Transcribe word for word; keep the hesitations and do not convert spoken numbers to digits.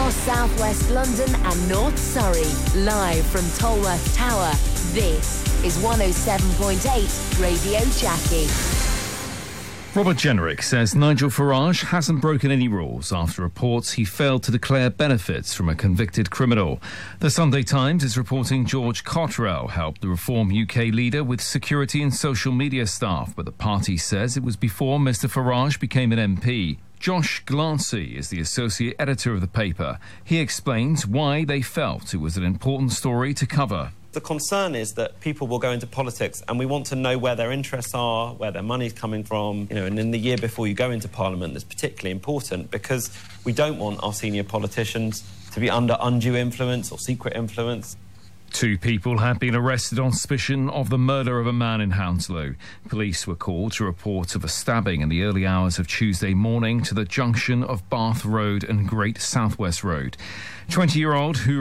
across southwest London and North Surrey. Live from Tolworth Tower, this is one oh seven point eight Radio Jackie. Robert Jenrick says Nigel Farage hasn't broken any rules after reports he failed to declare benefits from a convicted criminal. The Sunday Times is reporting George Cottrell helped the Reform U K leader with security and social media staff, but the party says it was before Mr Farage became an M P. Josh Glancy is the associate editor of the paper. He explains why they felt it was an important story to cover. The concern is that people will go into politics and we want to know where their interests are, where their money's coming from, you know, and in the year before you go into Parliament, that's particularly important because we don't want our senior politicians to be under undue influence or secret influence. Two people have been arrested on suspicion of the murder of a man in Hounslow. Police were called to report of a stabbing in the early hours of Tuesday morning to the junction of Bath Road and Great Southwest Road. twenty-year-old who